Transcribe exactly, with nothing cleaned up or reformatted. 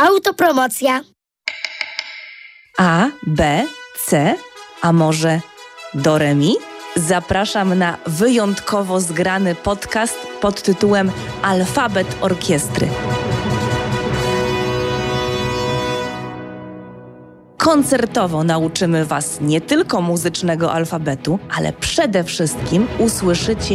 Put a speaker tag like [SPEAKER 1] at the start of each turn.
[SPEAKER 1] Autopromocja.
[SPEAKER 2] A, B, C, a może do re mi? Zapraszam na wyjątkowo zgrany podcast pod tytułem Alfabet Orkiestry. Koncertowo nauczymy Was nie tylko muzycznego alfabetu, ale przede wszystkim usłyszycie,